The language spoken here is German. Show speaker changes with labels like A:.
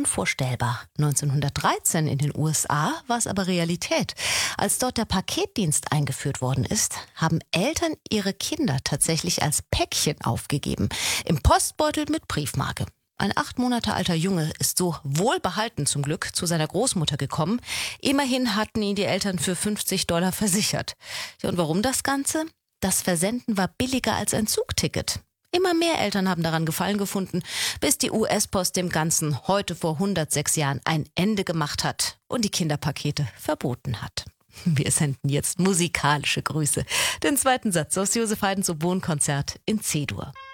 A: unvorstellbar. 1913 in den USA war es aber Realität. Als dort der Paketdienst eingeführt worden ist, haben Eltern ihre Kinder tatsächlich als Päckchen aufgegeben. Im Postbeutel mit Briefmarke. Ein 8 Monate alter Junge ist so wohlbehalten zum Glück zu seiner Großmutter gekommen. Immerhin hatten ihn die Eltern für $50 versichert. Ja, und warum das Ganze? Das Versenden war billiger als ein Zugticket. Immer mehr Eltern haben daran Gefallen gefunden, bis die US-Post dem Ganzen heute vor 106 Jahren ein Ende gemacht hat und die Kinderpakete verboten hat. Wir senden jetzt musikalische Grüße. Den zweiten Satz aus Joseph Haydns Oboen-Konzert in C-Dur.